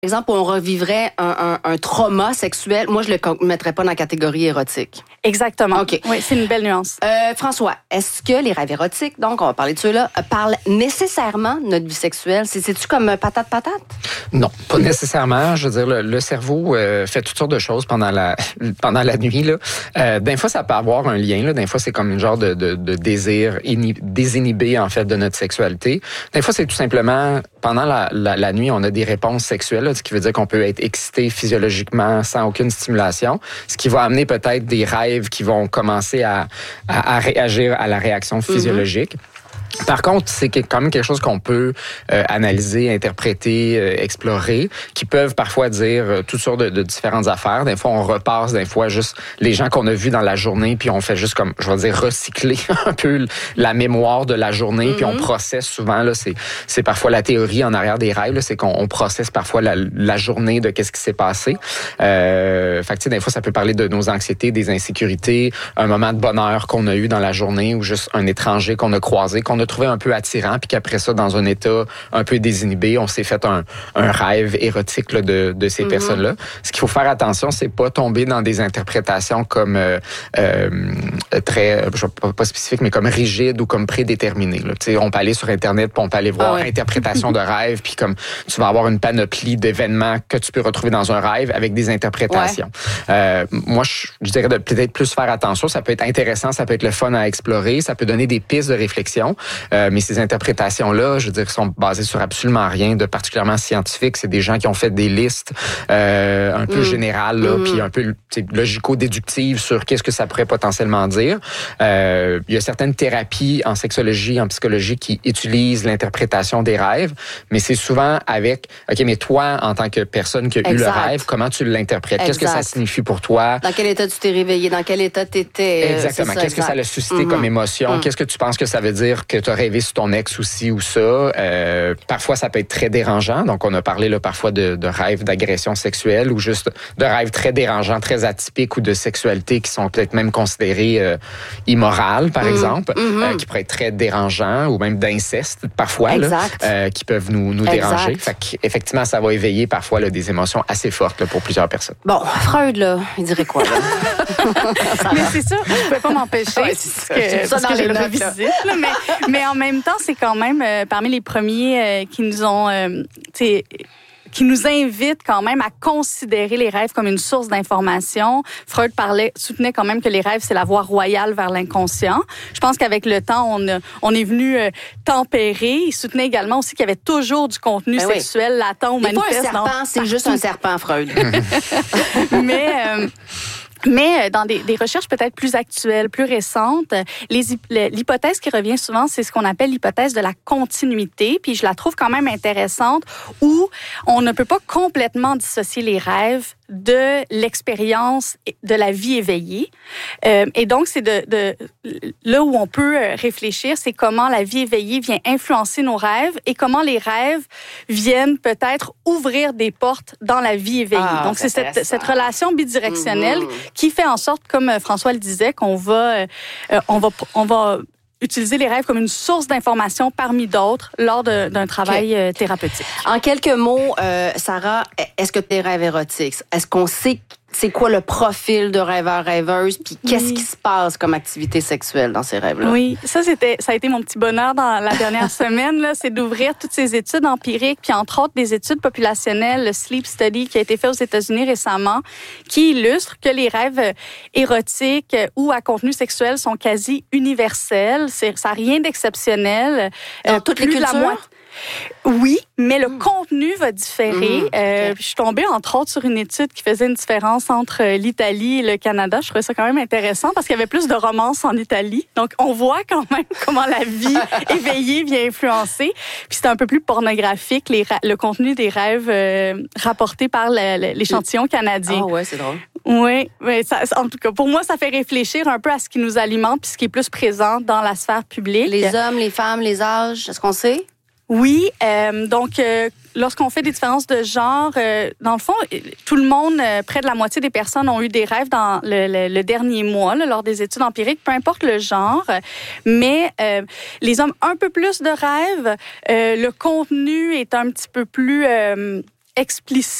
exemple, on revivrait un trauma sexuel, moi, je le mettrais pas dans la catégorie érotique. Exactement. OK. Oui, c'est une belle nuance. François, est-ce que les rêves érotiques, donc on va parler de ceux-là, parlent nécessairement de notre vie sexuelle? C'est-tu comme patate? Non, pas nécessairement. Je veux dire, le cerveau fait toutes sortes de choses pendant la nuit. Là. Des fois, ça peut avoir un lien. Là. Des fois, c'est comme une genre de désir désinhibé, en fait, de notre sexualité. Des fois, c'est tout simplement, pendant la nuit, on a des réponses sexuelles, là, ce qui veut dire qu'on peut être excité physiologiquement sans aucune stimulation, ce qui va amener peut-être des rêves qui vont commencer à réagir à la réaction physiologique. Par contre, c'est quand même quelque chose qu'on peut analyser, interpréter, explorer, qui peuvent parfois dire toutes sortes de différentes affaires. Des fois, on repasse, des fois, juste les gens qu'on a vus dans la journée, puis on fait juste comme, je vais dire, recycler un peu la mémoire de la journée, puis on processe souvent, là, c'est parfois la théorie en arrière des rêves, là, c'est qu'on processe parfois la journée de qu'est-ce qui s'est passé. Fait que, tu sais, des fois, ça peut parler de nos anxiétés, des insécurités, un moment de bonheur qu'on a eu dans la journée, ou juste un étranger qu'on a croisé, qu'on a trouvé un peu attirant, puis qu'après ça, dans un état un peu désinhibé, on s'est fait un rêve érotique là, de ces personnes-là. Ce qu'il faut faire attention, c'est pas tomber dans des interprétations comme très, pas spécifiques, mais comme rigides ou comme prédéterminées. Là. Tu sais, on peut aller sur Internet, puis on peut aller voir interprétation de rêve, puis comme tu vas avoir une panoplie d'événements que tu peux retrouver dans un rêve avec des interprétations. Moi, je dirais de peut-être plus faire attention. Ça peut être intéressant, ça peut être le fun à explorer, ça peut donner des pistes de réflexion. Mais ces interprétations-là, je veux dire, sont basées sur absolument rien de particulièrement scientifique. C'est des gens qui ont fait des listes un peu générales, là, puis un peu logico-déductives sur qu'est-ce que ça pourrait potentiellement dire. Il y a certaines thérapies en sexologie, en psychologie qui utilisent l'interprétation des rêves, mais c'est souvent avec, OK, mais toi, en tant que personne qui a eu le rêve, comment tu l'interprètes? Qu'est-ce que ça signifie pour toi? Dans quel état tu t'es réveillé? Dans quel état tu étais? Exactement. Qu'est-ce que ça a suscité comme émotion? Qu'est-ce que tu penses que ça veut dire que tu as rêvé sur ton ex aussi ou ça? Parfois, ça peut être très dérangeant. Donc, on a parlé là, parfois de rêves d'agression sexuelle ou juste de rêves très dérangeants, très atypiques ou de sexualité qui sont peut-être même considérées immorales, par exemple, qui pourraient être très dérangeants ou même d'inceste, parfois, là, qui peuvent nous déranger. Fait qu'effectivement, ça va éveiller parfois là, des émotions assez fortes là, pour plusieurs personnes. Bon, Freud, là, il dirait quoi, là? Mais c'est sûr, je ne peux pas m'empêcher parce que je le revisite. Là, mais en même temps, c'est quand même parmi les premiers qui nous ont... qui nous invite quand même à considérer les rêves comme une source d'information. Freud soutenait quand même que les rêves, c'est la voie royale vers l'inconscient. Je pense qu'avec le temps, on est venu tempérer. Il soutenait également aussi qu'il y avait toujours du contenu sexuel latent ou manifeste. C'est pas un serpent, c'est juste un serpent, Freud. Mais dans des recherches peut-être plus actuelles, plus récentes, l'hypothèse qui revient souvent, c'est ce qu'on appelle l'hypothèse de la continuité. Puis je la trouve quand même intéressante, où on ne peut pas complètement dissocier les rêves de l'expérience de la vie éveillée. Et donc, c'est là où on peut réfléchir, c'est comment la vie éveillée vient influencer nos rêves et comment les rêves viennent peut-être ouvrir des portes dans la vie éveillée. Donc, c'est cette relation bidirectionnelle qui fait en sorte, comme François le disait, qu'on va utiliser les rêves comme une source d'information parmi d'autres lors d'un travail thérapeutique. En quelques mots, Sarah, est-ce que tu es rêve érotique? Est-ce qu'on sait c'est quoi le profil de rêveur-rêveuse, puis qu'est-ce qui se passe comme activité sexuelle dans ces rêves-là? Oui, ça a été mon petit bonheur dans la dernière semaine, là, c'est d'ouvrir toutes ces études empiriques, puis entre autres des études populationnelles, le Sleep Study qui a été fait aux États-Unis récemment, qui illustre que les rêves érotiques ou à contenu sexuel sont quasi universels. Ça n'a rien d'exceptionnel. Dans toutes les cultures? Oui, mais le contenu va différer. Je suis tombée, entre autres, sur une étude qui faisait une différence entre l'Italie et le Canada. Je trouvais ça quand même intéressant parce qu'il y avait plus de romance en Italie. Donc, on voit quand même comment la vie éveillée vient influencer. Puis c'est un peu plus pornographique, le contenu des rêves rapportés par l'échantillon canadien. Ah ouais, c'est drôle. Oui, mais en tout cas, pour moi, ça fait réfléchir un peu à ce qui nous alimente puis ce qui est plus présent dans la sphère publique. Les hommes, les femmes, les âges, est-ce qu'on sait? Oui, donc lorsqu'on fait des différences de genre, dans le fond, tout le monde, près de la moitié des personnes ont eu des rêves dans le dernier mois, là, lors des études empiriques, peu importe le genre, mais les hommes un peu plus de rêves, le contenu est un petit peu plus explicite